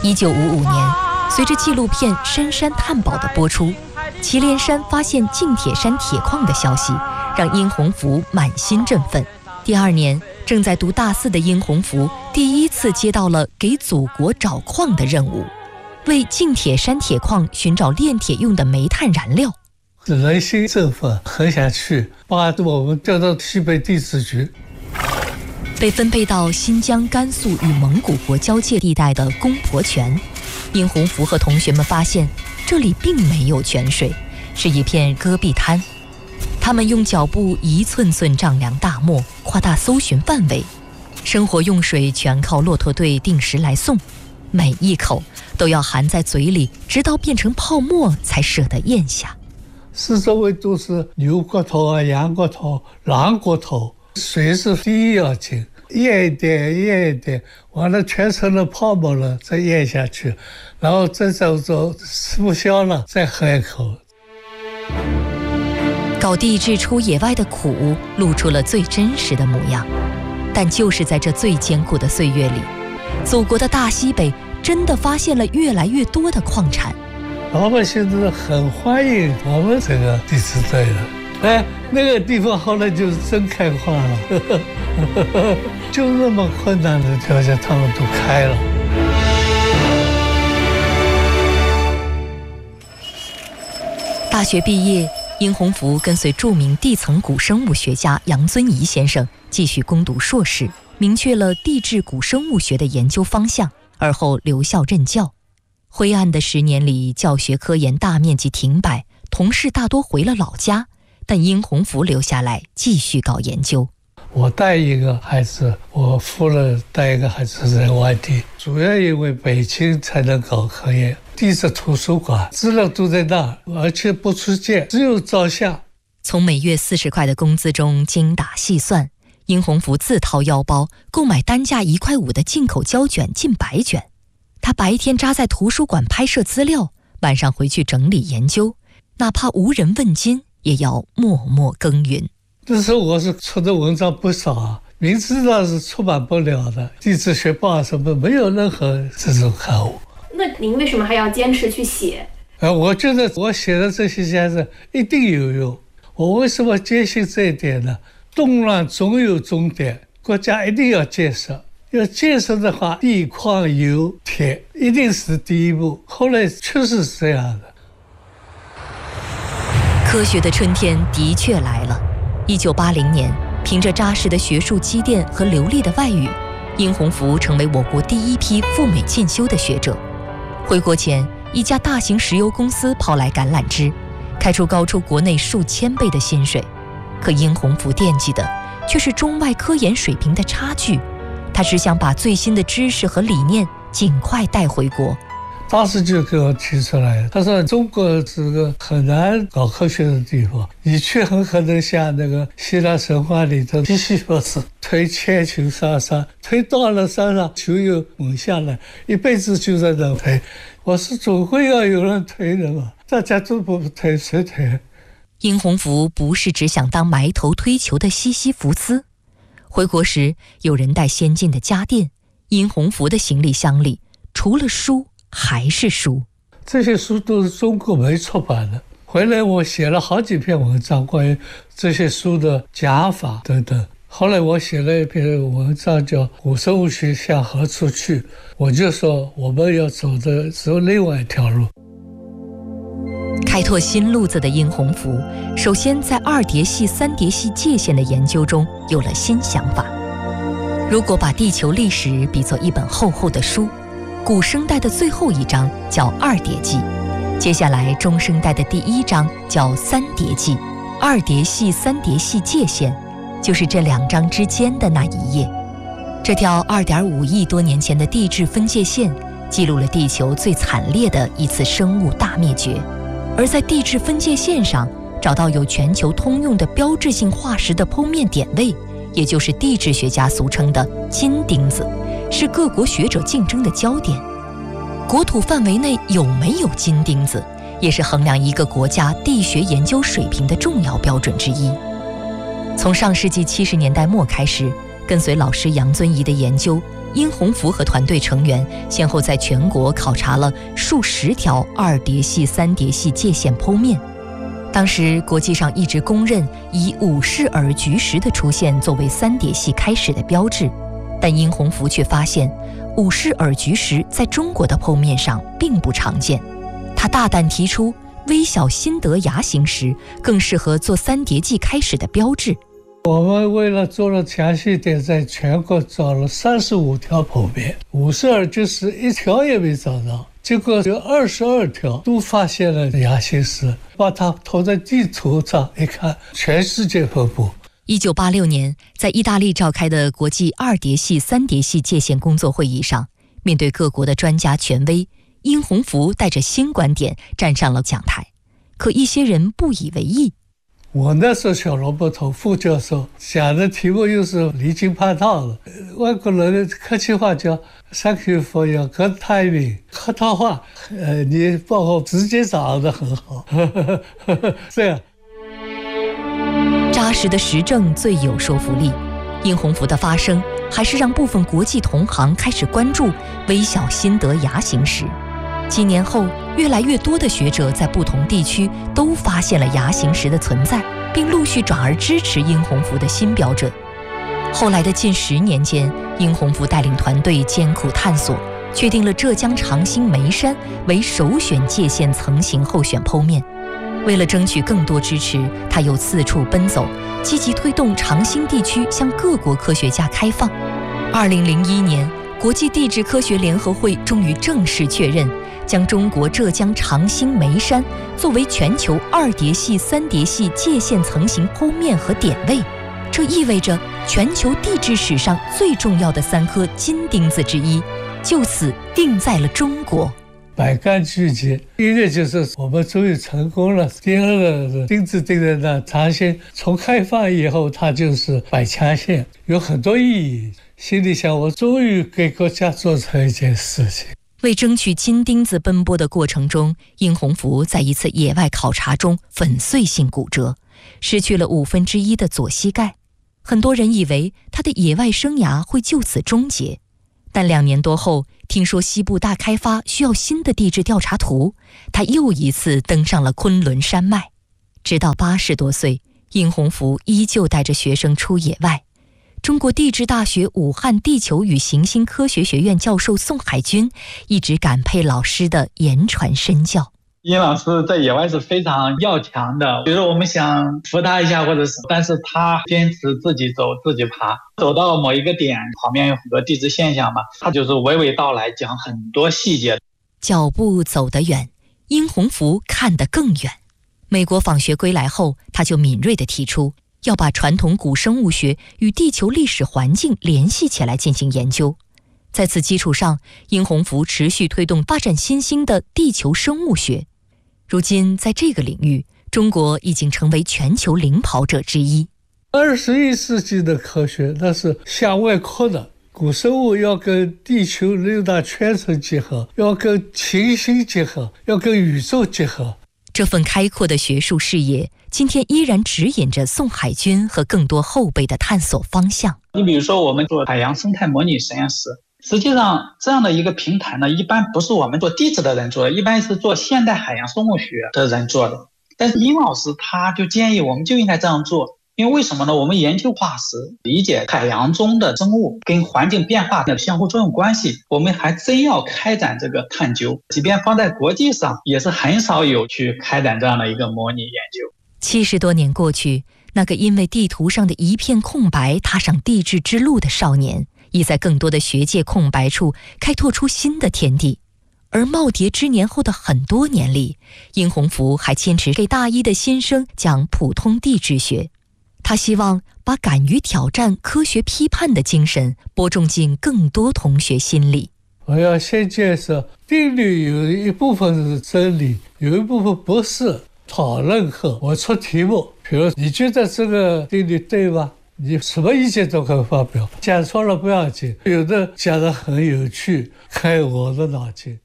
1955年，随着纪录片《深山探宝》的播出，祁连山发现近铁山铁矿的消息，让殷洪福满心振奋。第二年，正在读大4的殷洪福第一次接到了给祖国找矿的任务，为近铁山铁矿寻找炼铁用的煤炭燃料。 人心振奋，很想去，把我们调到西北地质局。 被分配到新疆、甘肃与蒙古国交界地带的公婆泉，殷洪福和同学们发现这里并没有泉水，是一片戈壁滩。他们用脚步一寸寸丈量大漠，扩大搜寻范围。生活用水全靠骆驼队定时来送，每一口都要含在嘴里，直到变成泡沫才舍得咽下。 四周围都是牛骨头啊、羊骨头、狼骨头，水是第一要紧，咽一点咽一点，完了全成了泡沫了，再咽下去，然后再走吃不消了，再喝一口。 搞地质出野外的苦，露出了最真实的模样。但就是在这最艰苦的岁月里，祖国的大西北真的发现了越来越多的矿产。 老百姓都是很欢迎我们这个地质队的，那个地方后来就是真开化了，就那么困难的条件，他们都开了。 大学毕业，殷洪福跟随著名地层古生物学家杨遵仪先生继续攻读硕士，明确了地质古生物学的研究方向，而后留校任教。灰暗的10年里，教学科研大面积停摆，同事大多回了老家，但殷洪福留下来继续搞研究。 我带一个孩子，我夫人带一个孩子在外地，主要因为北京才能搞科研，地质图书馆资料都在那，而且不出借，只有照相。 从每月40块的工资中精打细算，殷洪福自掏腰包购买单价1块5的进口胶卷近100卷。他白天扎在图书馆拍摄资料，晚上回去整理研究，哪怕无人问津，也要默默耕耘。 那时候我是出的文章不少啊，明知道是出版不了的，地质学报什么没有任何这种刊物。 那您为什么还要坚持去写？ 我觉得我写的这些家子一定有用。我为什么坚信这一点呢？动乱总有终点，国家一定要建设。要建设的话，地矿油铁一定是第一步，后来确实是这样的。 科学的春天的确来了。1980年，凭着扎实的学术积淀和流利的外语，殷洪福成为我国第一批赴美进修的学者。回国前，一家大型石油公司抛来橄榄枝，开出高出国内数千倍的薪水。可殷洪福惦记的却是中外科研水平的差距。他只想把最新的知识和理念尽快带回国。 当时就给我提出来，他说中国是个很难搞科学的地方，你却很可能像那个希腊神话里的西西弗斯推千球上山，推到了山上球又滚下来，一辈子就在那推。我说总会要有人推的嘛，大家都不推，谁推？ 殷洪福不是只想当埋头推球的西西弗斯。回国时，有人带先进的家电，殷洪福的行李箱里除了书还是书。 这些书都是中国没出版的。回来我写了好几篇文章，关于这些书的讲法等等。后来我写了一篇文章叫《古生物学向何处去》，我就说我们要走另外一条路。 开拓新路子的殷洪福，首先在2叠系、3叠系界限的研究中有了新想法。如果把地球历史比作一本厚厚的书，古生代的最后一章叫2叠纪，接下来中生代的第1章叫3叠纪，2叠系、3叠系界限就是这2章之间的那一页。这条2.5亿多年前的地质分界线，记录了地球最惨烈的一次生物大灭绝。而在地质分界线上找到有全球通用的标志性化石的剖面点位，也就是地质学家俗称的金钉子，是各国学者竞争的焦点。国土范围内有没有金钉子，也是衡量一个国家地学研究水平的重要标准之一。从上世纪70年代末开始，跟随老师杨遵仪的研究， 殷洪福和团队成员先后在全国考察了数十条2叠系、3叠系界线剖面。当时国际上一直公认以五氏耳菊石的出现作为3叠系开始的标志，但殷洪福却发现五氏耳菊石在中国的剖面上并不常见。他大胆提出，微小新德牙形石更适合做3叠纪开始的标志。 我们为了做了详细点，在全国找了35条剖面，五氏耳菊石一条也没找到，结果有22条都发现了牙形石，把它投在地图上一看，全世界分布。 1986年，在意大利召开的国际2叠系、3叠系界线工作会议上，面对各国的专家权威，殷洪福带着新观点站上了讲台，可一些人不以为意。 我那时候小萝卜头副教授讲的题目又是离经叛道的，外国人的客气话叫 Thank you for your good timing， 客套话，你报告直接掌握得很好，这样。 扎实的实证最有说服力，殷洪福的发声还是让部分国际同行开始关注微小新德牙形石。几年后，越来越多的学者在不同地区都发现了牙形石的存在，并陆续转而支持殷洪福的新标准。后来的近10年间，殷洪福带领团队艰苦探索，确定了浙江长兴眉山为首选界线层型候选剖面。为了争取更多支持，他又四处奔走，积极推动长兴地区向各国科学家开放。2001年，国际地质科学联合会终于正式确认，将中国浙江长兴眉山作为全球2叠系、3叠系界线层型剖面和点位。这意味着全球地质史上最重要的3颗金钉子之一，就此定在了中国。 百感俱结，一个就是我们终于成功了，第二个是钉子钉在那，长兴从开放以后它就是百强县，有很多意义。心里想，我终于给国家做成一件事情。 为争取金钉子奔波的过程中，殷洪福在一次野外考察中粉碎性骨折，失去了1/5的左膝盖。很多人以为他的野外生涯会就此终结，但2年多后，听说西部大开发需要新的地质调查图，他又一次登上了昆仑山脉。直到80多岁，殷洪福依旧带着学生出野外。中国地质大学武汉地球与行星科学学院教授宋海军一直感佩老师的言传身教。 殷老师在野外是非常要强的，比如说我们想扶他一下或者是，但是他坚持自己走自己爬，走到某一个点，旁边有很多地质现象嘛，他就是娓娓道来，讲很多细节。 脚步走得远，殷洪福看得更远。美国访学归来后，他就敏锐地提出要把传统古生物学与地球历史环境联系起来进行研究。在此基础上，殷洪福持续推动发展新兴的地球生物学。如今在这个领域，中国已经成为全球领跑者之一。 21世纪的科学那是向外扩的，古生物要跟地球6大圈层结合，要跟行星结合，要跟宇宙结合。 这份开阔的学术视野，今天依然指引着宋海军和更多后辈的探索方向。 你比如说我们做海洋生态模拟实验室，实际上这样的一个平台呢，一般不是我们做地质的人做的，一般是做现代海洋生物学的人做的。但是殷老师他就建议我们就应该这样做，因为为什么呢？我们研究化石，理解海洋中的生物跟环境变化的相互作用关系，我们还真要开展这个探究，即便放在国际上也是很少有去开展这样的一个模拟研究。 70多年过去，那个因为地图上的一片空白踏上地质之路的少年，已在更多的学界空白处开拓出新的天地。而耄耋之年后的很多年里，殷洪福还坚持给大一的新生讲普通地质学。他希望把敢于挑战科学批判的精神播种进更多同学心里。 我要先介绍定律，有一部分是真理，有一部分不是。讨论后我出题目，比如你觉得这个定律对吗？你什么意见都可以发表，讲错了不要紧，有的讲得很有趣，开我的脑筋。